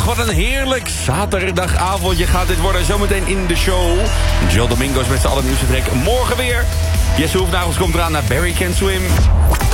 wat een heerlijk zaterdagavondje gaat dit worden. Zometeen in de show. Joe Domingos met zijn allernieuwste track. Morgen weer. Jesse Hoefnagels komt eraan naar Barry Can Swim.